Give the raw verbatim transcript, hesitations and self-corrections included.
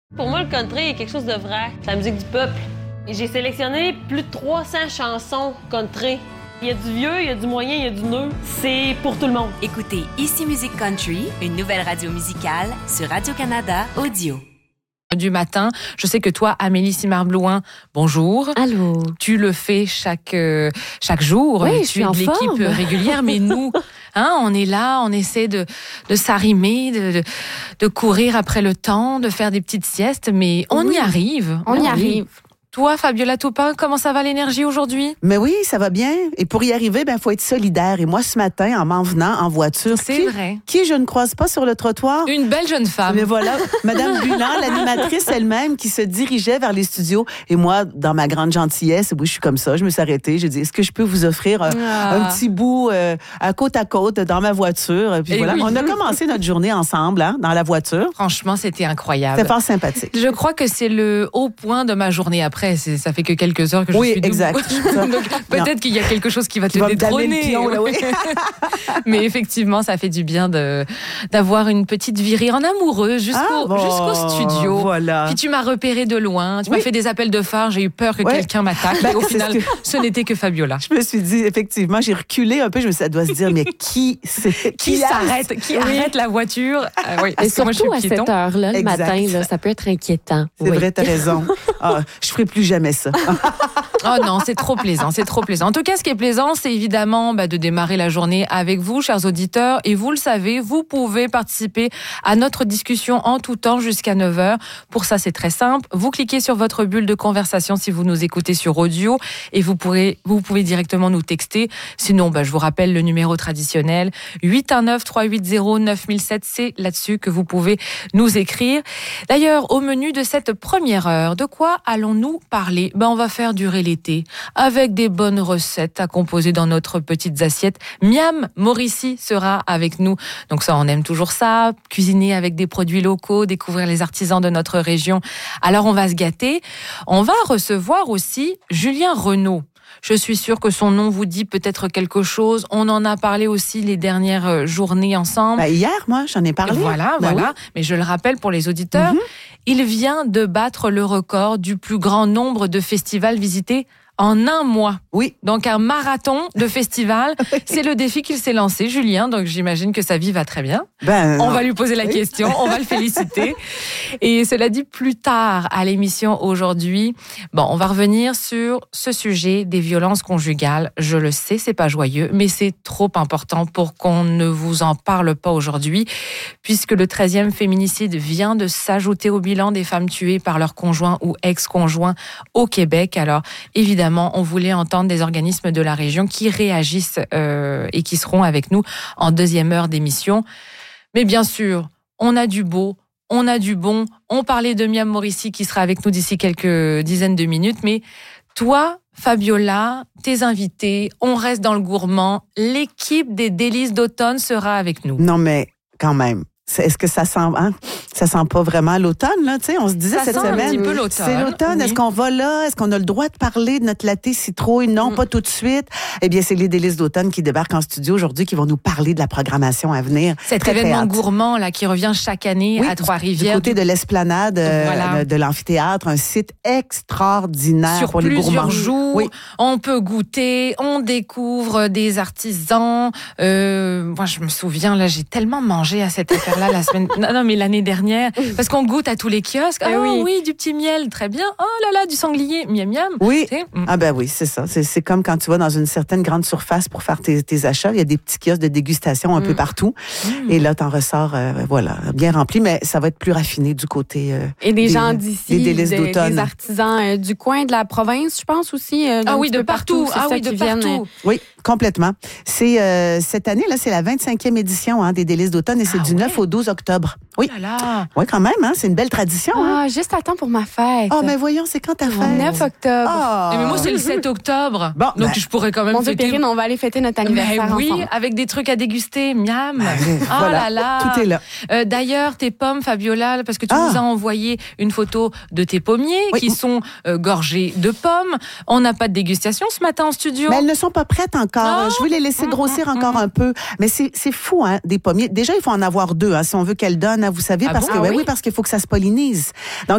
Pour moi, le country est quelque chose de vrai. C'est la musique du peuple. Et j'ai sélectionné plus de trois cents chansons country. Il y a du vieux, il y a du moyen, il y a du neuf. C'est pour tout le monde. Écoutez Ici Musique Country, une nouvelle radio musicale sur Radio-Canada Audio. Du matin, je sais que toi, Amélie Simard-Blouin, bonjour. Allô. Tu le fais chaque euh, chaque jour. Oui, tu je suis es en de l'équipe forme. régulière, mais nous, hein, on est là, on essaie de de s'arrimer, de, de de courir après le temps, de faire des petites siestes, mais on Oui. y arrive. On y Oui. arrive. Toi, Fabiola Toupin, comment ça va l'énergie aujourd'hui? Mais oui, ça va bien. Et pour y arriver, ben faut être solidaire. Et moi, ce matin, en m'en venant en voiture, C'est qui, vrai. qui je ne croise pas sur le trottoir? Une belle jeune femme. Mais voilà, Madame Bulan, l'animatrice elle-même, qui se dirigeait vers les studios. Et moi, dans ma grande gentillesse, oui, je suis comme ça, je me suis arrêtée. J'ai dit, est-ce que je peux vous offrir un, Ah. un petit bout euh, à côte à côte dans ma voiture? Puis Et voilà, oui. on a commencé notre journée ensemble, hein, dans la voiture. Franchement, c'était incroyable. C'était fort sympathique. Je crois que c'est le haut point de ma journée après. C'est, ça fait que quelques heures que je Oui, suis debout. exact. Donc, peut-être qu'il y a quelque chose qui va Qui te va me damer le détrôner. pion, là, oui. Mais effectivement, ça fait du bien de, d'avoir une petite virée en amoureux jusqu'au, Ah, bon, jusqu'au studio. voilà. Puis tu m'as repéré de loin. Tu Oui. m'as fait des appels de phare. J'ai eu peur que Ouais. quelqu'un m'attaque. Ben, Et au c'est final, ce que- ce n'était que Fabiola. Je me suis dit, effectivement, j'ai reculé un peu. Je me suis dit, ça doit se dire, mais qui c'est? Qui a- s'arrête, qui Oui. arrête la voiture? Ah oui, Et parce que moi, je surtout à suis piéton. cette heure-là, le Exact. matin, là, ça peut être inquiétant. C'est Oui. vrai, t'as raison. Ah, je ferai plus jamais ça. Oh non, c'est trop plaisant, c'est trop plaisant. En tout cas, ce qui est plaisant, c'est évidemment bah, de démarrer la journée avec vous, chers auditeurs. Et vous le savez, vous pouvez participer à notre discussion en tout temps jusqu'à neuf heures. Pour ça, c'est très simple. Vous cliquez sur votre bulle de conversation si vous nous écoutez sur audio et vous pourrez, vous pouvez directement nous texter. Sinon, bah, je vous rappelle le numéro traditionnel huit un neuf, trois huit zéro, neuf mille sept. C'est là-dessus que vous pouvez nous écrire. D'ailleurs, au menu de cette première heure, de quoi allons-nous parler? Ben, on va faire durer l'été avec des bonnes recettes à composer dans notre petites assiettes. Miam Morici sera avec nous. Donc ça, on aime toujours ça. Cuisiner avec des produits locaux, découvrir les artisans de notre région. Alors, on va se gâter. On va recevoir aussi Julien Renaud. Je suis sûre que son nom vous dit peut-être quelque chose. On en a parlé aussi les dernières journées ensemble. Ben, hier, moi, j'en ai parlé. Voilà, Ben voilà. Mais je le rappelle pour les auditeurs, il vient de battre le record du plus grand nombre de festivals visités en un mois. Oui. Donc un marathon de festival. C'est le défi qu'il s'est lancé, Julien. Donc j'imagine que sa vie va très bien. Ben, On non. va lui poser la Oui. question, on va le féliciter. Et cela dit, plus tard à l'émission aujourd'hui, bon, on va revenir sur ce sujet des violences conjugales. Je le sais, c'est pas joyeux, mais c'est trop important pour qu'on ne vous en parle pas aujourd'hui, puisque le treizième féminicide vient de s'ajouter au bilan des femmes tuées par leur conjoint ou ex-conjoint au Québec. Alors, évidemment, on voulait entendre des organismes de la région qui réagissent euh, et qui seront avec nous en deuxième heure d'émission. Mais bien sûr, on a du beau, on a du bon. On parlait de Miam Morici qui sera avec nous d'ici quelques dizaines de minutes. Mais toi, Fabiola, tes invités, on reste dans le gourmand. L'équipe des Délices d'automne sera avec nous. Non, mais quand même. C'est- Est-ce que ça sent, hein? Ça sent pas vraiment l'automne, là? Tu sais, on se disait Ça cette sent un semaine. petit peu l'automne, C'est l'automne. oui. Est-ce qu'on va là? Est-ce qu'on a le droit de parler de notre latte citrouille? Non, Mm. pas tout de suite. Eh bien, c'est les Délices d'automne qui débarquent en studio aujourd'hui, qui vont nous parler de la programmation à venir. Cet Très, très événement hâte. gourmand là qui revient chaque année Oui, à du Trois-Rivières. côté de l'esplanade euh, Voilà. de l'amphithéâtre, un site extraordinaire Sur pour les plusieurs gourmands. jours, Oui. on peut goûter, on découvre des artisans. Euh, moi, je me souviens, là, j'ai tellement mangé à cette affaire-là la semaine, non, non, mais l'année dernière, parce qu'on goûte à tous les kiosques. Ah Eh oui. oui. du petit miel, très bien. Oh là là, du sanglier, miam miam. Oui. Tu sais, mm. Ah ben oui, c'est ça. C'est, c'est comme quand tu vas dans une certaine grande surface pour faire tes, tes achats. Il y a des petits kiosques de dégustation un peu partout. Mm. Et là, t'en ressors, euh, voilà, bien rempli. Mais ça va être plus raffiné du côté euh, Et des, Des- gens des d'ici, délices des, d'automne. des artisans euh, du coin de la province, je pense aussi. euh, Ah d'un oui, petit de peu partout. c'est Ah ça, oui, de qui viennent, partout. Oui, complètement. C'est euh, cette année là, c'est la vingt-cinquième édition hein, des Délices d'automne et c'est Ah du ouais? neuf au douze octobre. Oui, Oh là là. oui, quand même. Hein, c'est une belle tradition. Hein? Ah, juste à temps pour ma fête. Oh, mais voyons, c'est quand ta Le fête neuf octobre. Ah. Eh, Mais moi, c'est le sept octobre. Bon, donc ben. je pourrais quand même Mon Dieu, fêter. Perrine, on va aller fêter notre Mais anniversaire oui, ensemble. avec des trucs à déguster, miam. Ah voilà, là là. tout est là. Euh, D'ailleurs, tes pommes, Fabiola, parce que tu Ah. nous as envoyé une photo de tes pommiers Oui. qui sont euh, gorgés de pommes. On n'a pas de dégustation ce matin en studio. Mais elles ne sont pas prêtes encore. Non. Je veux les laisser grossir encore un peu. Mais c'est, c'est fou, hein, des pommiers. Déjà, il faut en avoir deux, hein, si on veut qu'elles donnent, hein, vous savez, Ah parce bon? que, Ah ben oui? oui, parce qu'il faut que ça se pollinise. Donc,